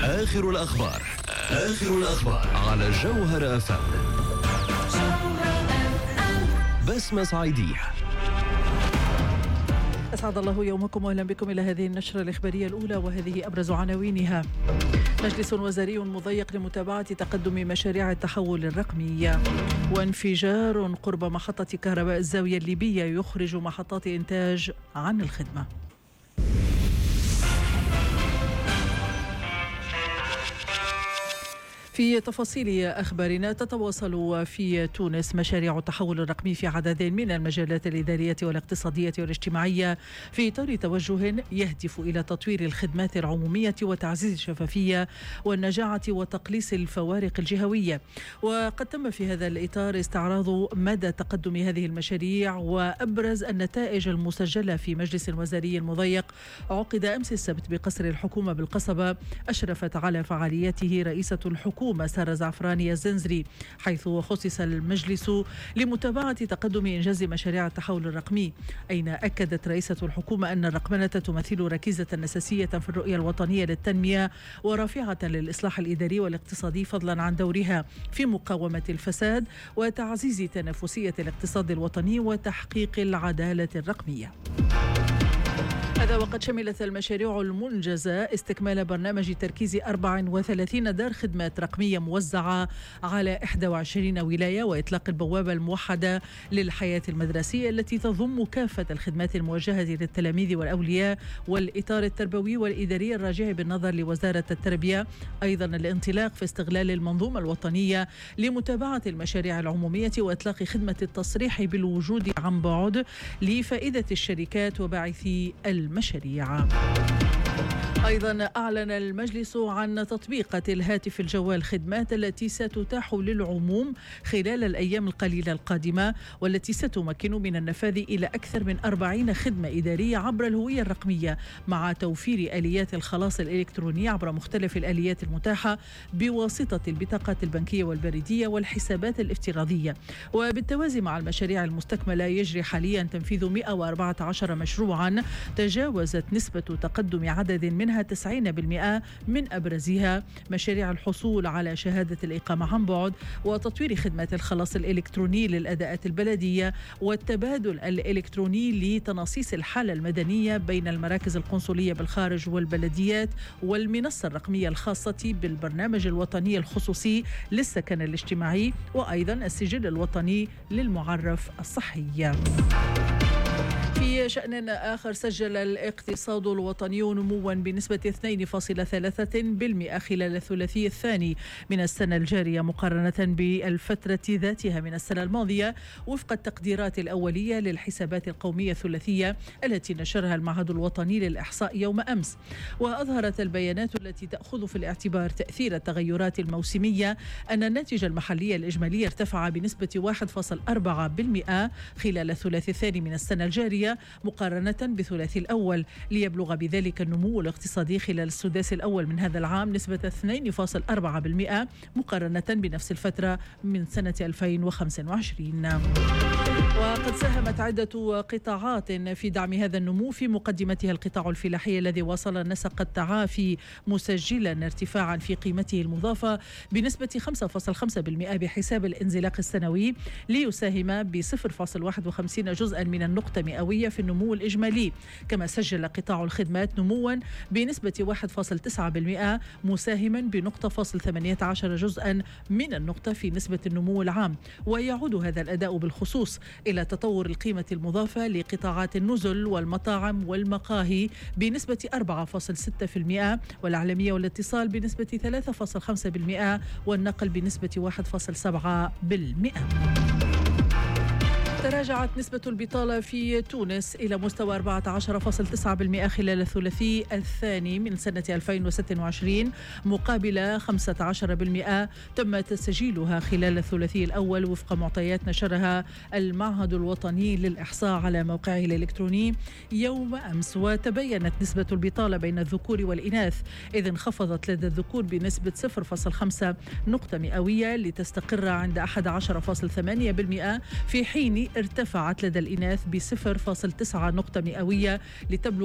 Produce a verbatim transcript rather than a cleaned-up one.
آخر الأخبار آخر الأخبار على جوهر أف أم. بسمة صعيدية. أسعد الله يومكم وأهلا بكم إلى هذه النشرة الإخبارية الأولى، وهذه أبرز عناوينها. مجلس وزاري مضيق لمتابعة تقدم مشاريع التحول الرقمي. وانفجار قرب محطة كهرباء الزاوية الليبية يخرج محطات إنتاج عن الخدمة. في تفاصيل أخبارنا، تتواصل في تونس مشاريع التحول الرقمي في عدد من المجالات الإدارية والاقتصادية والاجتماعية في إطار توجه يهدف إلى تطوير الخدمات العمومية وتعزيز الشفافية والنجاعة وتقليص الفوارق الجهوية. وقد تم في هذا الإطار استعراض مدى تقدم هذه المشاريع وأبرز النتائج المسجلة في مجلس وزاري مضيق عقد أمس السبت بقصر الحكومة بالقصبة، أشرفت على فعاليته رئيسة الحكومة سارة زعفراني الزنزري، حيث خصص المجلس لمتابعة تقدم إنجاز مشاريع التحول الرقمي. أين أكدت رئيسة الحكومة أن الرقمنة تمثل ركيزة أساسية في الرؤية الوطنية للتنمية ورافعة للإصلاح الإداري والاقتصادي، فضلا عن دورها في مقاومة الفساد وتعزيز تنافسية الاقتصاد الوطني وتحقيق العدالة الرقمية. هذا وقد شملت المشاريع المنجزة استكمال برنامج تركيز أربع وثلاثين دار خدمات رقمية موزعة على إحدى وعشرين ولاية، وإطلاق البوابة الموحدة للحياة المدرسية التي تضم كافة الخدمات الموجهة للتلاميذ والأولياء والإطار التربوي والإداري الراجع بالنظر لوزارة التربية. أيضا الانطلاق في استغلال المنظومة الوطنية لمتابعة المشاريع العمومية وإطلاق خدمة التصريح بالوجود عن بعد لفائدة الشركات وباعثي المشاريع. أيضا أعلن المجلس عن تطبيق الهاتف الجوال خدمات التي ستتاح للعموم خلال الأيام القليلة القادمة، والتي ستمكن من النفاذ إلى أكثر من أربعين خدمة إدارية عبر الهوية الرقمية، مع توفير آليات الخلاص الإلكتروني عبر مختلف الآليات المتاحة بواسطة البطاقات البنكية والبريدية والحسابات الافتراضية. وبالتوازي مع المشاريع المستكملة، يجري حاليا تنفيذ مئة وأربعة عشر مشروعا تجاوزت نسبة تقدم عدد منها تسعين بالمئة، من أبرزها مشاريع الحصول على شهادة الإقامة عن بعد، وتطوير خدمات الخلاص الإلكتروني للأداءات البلدية، والتبادل الإلكتروني لتنصيص الحالة المدنية بين المراكز القنصلية بالخارج والبلديات، والمنصة الرقمية الخاصة بالبرنامج الوطني الخصوصي للسكن الاجتماعي، وأيضا السجل الوطني للمعرف الصحي. في شأن آخر، سجل الاقتصاد الوطني نموا بنسبة اثنين فاصلة ثلاثة بالمئة خلال الثلاثي الثاني من السنة الجارية مقارنة بالفترة ذاتها من السنة الماضية، وفق التقديرات الأولية للحسابات القومية الثلاثية التي نشرها المعهد الوطني للإحصاء يوم أمس. وأظهرت البيانات التي تأخذ في الاعتبار تأثير التغيرات الموسمية أن الناتج المحلي الإجمالي ارتفع بنسبة واحد فاصلة أربعة بالمئة خلال الثلاثي الثاني من السنة الجارية مقارنة بالثلاثي الأول، ليبلغ بذلك النمو الاقتصادي خلال السداس الأول من هذا العام نسبة اثنين فاصلة أربعة بالمئة مقارنة بنفس الفترة من سنة ألفين وخمسة وعشرين. وقد ساهمت عدة قطاعات في دعم هذا النمو، في مقدمتها القطاع الفلاحي الذي واصل نسق التعافي مسجلا ارتفاعا في قيمته المضافة بنسبة خمسة فاصلة خمسة بالمئة بحساب الانزلاق السنوي، ليساهم ب صفر فاصلة واحد وخمسين جزءا من النقطة مئوية في النمو الإجمالي. كما سجل قطاع الخدمات نموا بنسبة واحد فاصلة تسعة بالمئة مساهما بنقطة فاصل ثمانية عشر جزءا من النقطة في نسبة النمو العام. ويعود هذا الأداء بالخصوص إلى تطور القيمة المضافة لقطاعات النزل والمطاعم والمقاهي بنسبة أربعة فاصلة ستة بالمئة، والإعلامية والاتصال بنسبة ثلاثة فاصلة خمسة بالمئة، والنقل بنسبة واحد فاصلة سبعة بالمئة. تراجعت نسبة البطالة في تونس إلى مستوى أربعة عشر فاصلة تسعة بالمئة خلال الثلاثي الثاني من سنة ألفين وستة وعشرين مقابل خمسة عشر بالمئة تم تسجيلها خلال الثلاثي الأول، وفق معطيات نشرها المعهد الوطني للإحصاء على موقعه الإلكتروني يوم أمس. وتبينت نسبة البطالة بين الذكور والإناث، إذ انخفضت لدى الذكور بنسبة صفر فاصلة خمسة نقطة مئوية لتستقر عند أحد عشر فاصلة ثمانية بالمئة، في حين ارتفعت لدى الإناث ب صفر فاصلة تسعة نقطة مئوية لتبلغ